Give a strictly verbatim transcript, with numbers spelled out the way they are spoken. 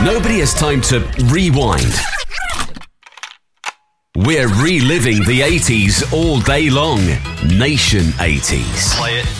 Nobody has time to rewind. We're reliving the eighties all day long. Nation eighties. Play it.